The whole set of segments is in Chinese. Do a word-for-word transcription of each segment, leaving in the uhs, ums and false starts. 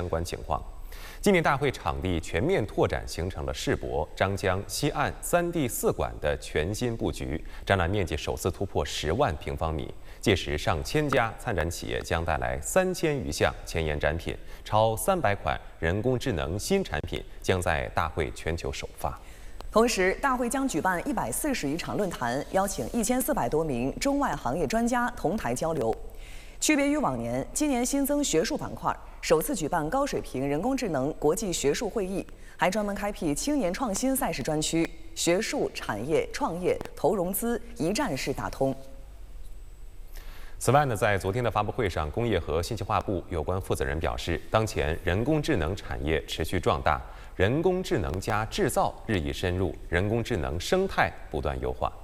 相关情况。今年大会场地全面拓展形成了世博、张江、西岸三地四馆的全新布局，展览面积首次突破十万平方米。届时，上千家参展企业将带来三千余项前沿展品，超三百款人工智能新产品将在大会全球首发。 同时，大会将举办一百四十余场论坛，邀请一千四百多名中外行业专家同台交流。区别于往年，今年新增学术板块，首次举办高水平人工智能国际学术会议，还专门开辟青年创新赛事专区，学术、产业、创业、投融资一站式打通。 此外呢，在昨天的发布会上，工业和信息化部有关负责人表示，当前人工智能产业持续壮大，人工智能加制造日益深入，人工智能生态不断优化。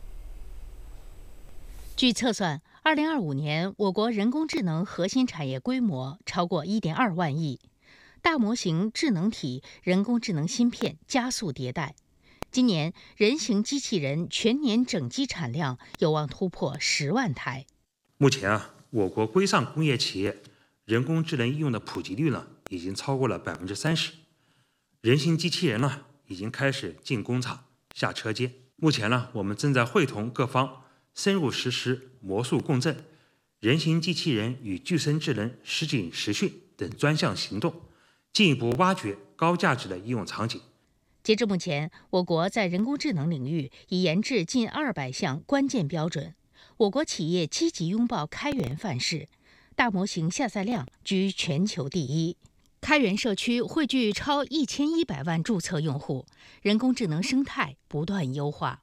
据测算，二零二五年我国人工智能核心产业规模超过一点二万亿，大模型、智能体、人工智能芯片加速迭代。今年，人形机器人全年整机产量有望突破十万台。 目前啊，我国规上工业企业人工智能应用的普及率呢，已经超过了百分之三十。人形机器人呢，已经开始进工厂、下车间。目前呢，我们正在会同各方深入实施模塑共振、人形机器人与具身智能实景实训等专项行动，进一步挖掘高价值的应用场景。 截至目前，我国在人工智能领域已研制近二百项关键标准。我国企业积极拥抱开源范式，大模型下载量居全球第一。开源社区汇聚超一千一百万注册用户，人工智能生态不断优化。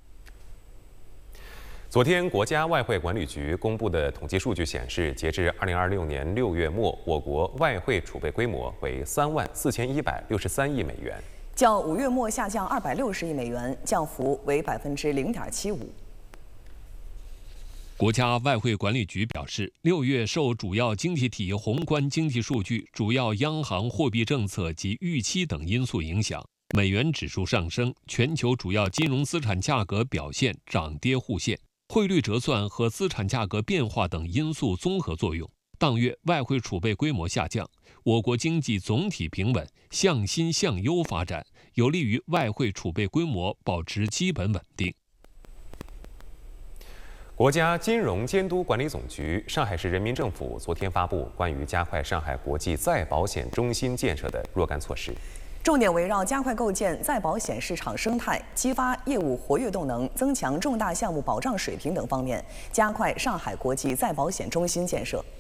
昨天，国家外汇管理局公布的统计数据显示，截至二零二六年六月末，我国外汇储备规模为三万四千一百六十三亿美元， 较五月末下降二百六十亿美元，降幅为百分之零点七五。 国家外汇管理局表示，六月受主要经济体宏观经济数据、主要央行货币政策及预期等因素影响，美元指数上升，全球主要金融资产价格表现涨跌互现。汇率折算和资产价格变化等因素综合作用，当月外汇储备规模下降，我国经济总体平稳，向新向优发展，有利于外汇储备规模保持基本稳定。 国家金融监督管理总局、上海市人民政府昨天发布关于加快上海国际再保险中心建设的若干措施。 重点围绕加快构建再保险市场生态、激发业务活跃动能、增强重大项目保障水平等方面，加快上海国际再保险中心建设。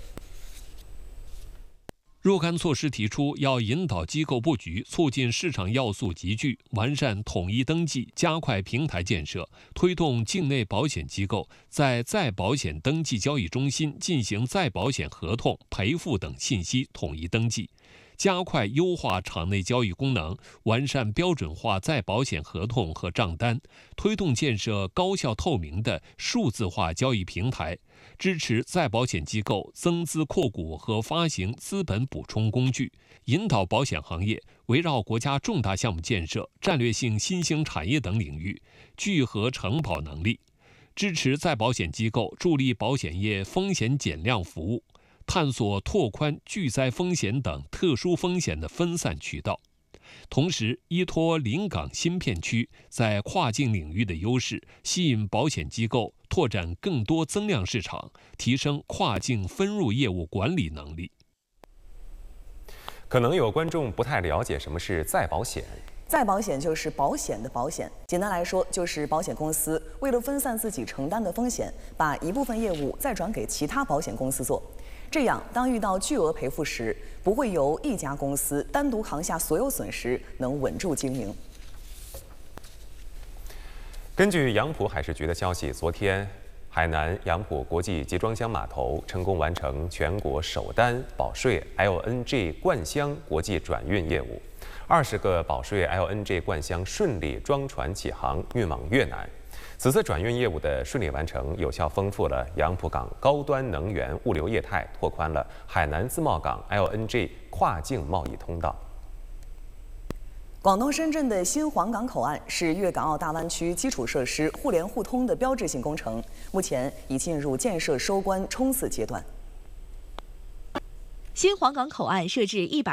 若干措施提出，要引导机构布局，促进市场要素集聚，完善统一登记，加快平台建设，推动境内保险机构在再保险登记交易中心进行再保险合同、赔付等信息统一登记。加快优化场内交易功能，完善标准化再保险合同和账单，推动建设高效透明的数字化交易平台，支持再保险机构增资扩股和发行资本补充工具，引导保险行业围绕国家重大项目建设、战略性新兴产业等领域聚合承保能力，支持再保险机构助力保险业风险减量服务，探索拓宽巨灾风险等特殊风险的分散渠道，同时依托临港新片区在跨境领域的优势，吸引保险机构拓展更多增量市场，提升跨境分入业务管理能力。 可能有观众不太了解什么是再保险。 再保险就是保险的保险，简单来说就是保险公司为了分散自己承担的风险，把一部分业务再转给其他保险公司做。这样，当遇到巨额赔付时，不会由一家公司单独扛下所有损失，能稳住经营。 根据杨浦海事局的消息，昨天，海南杨浦国际集装箱码头成功完成全国首单保税 L N G 灌箱国际转运业务，二十个保税 L N G 灌箱顺利装船起航，运往越南。此次转运业务的顺利完成，有效丰富了杨浦港高端能源物流业态，拓宽了海南自贸港 L N G 跨境贸易通道。 广东深圳的新皇岗口岸是粤港澳大湾区基础设施互联互通的标志性工程，目前已进入建设收官冲刺阶段。 新皇岗口岸设置一百